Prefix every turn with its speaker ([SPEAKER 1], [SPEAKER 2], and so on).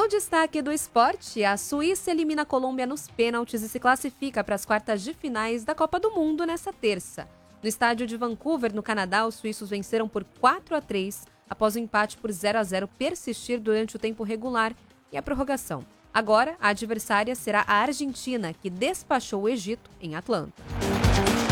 [SPEAKER 1] No destaque do esporte, a Suíça elimina a Colômbia nos pênaltis e se classifica para as quartas de finais da Copa do Mundo nesta terça. No estádio de Vancouver, no Canadá, os suíços venceram por 4-3 após o empate por 0-0 persistir durante o tempo regular e a prorrogação. Agora, a adversária será a Argentina, que despachou o Egito em Atlanta.